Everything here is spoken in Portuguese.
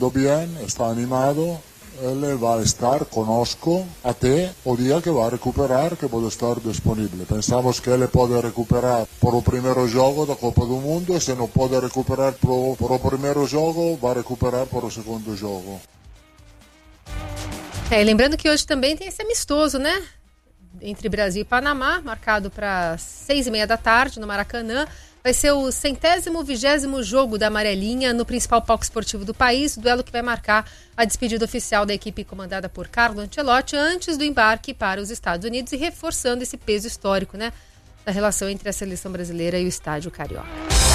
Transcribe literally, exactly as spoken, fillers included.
treinando bem, está animado. Ele vai estar conosco até o dia que vai recuperar, que pode estar disponível. Pensamos que ele pode recuperar por o primeiro jogo da Copa do Mundo, e se não pode recuperar por, por o primeiro jogo, vai recuperar por o segundo jogo. É, lembrando que hoje também tem esse amistoso, né? Entre Brasil e Panamá, marcado para seis e meia da tarde no Maracanã. Vai ser o centésimo vigésimo jogo da Amarelinha no principal palco esportivo do país, duelo que vai marcar a despedida oficial da equipe comandada por Carlo Ancelotti antes do embarque para os Estados Unidos e reforçando esse peso histórico, né, da relação entre a seleção brasileira e o estádio carioca.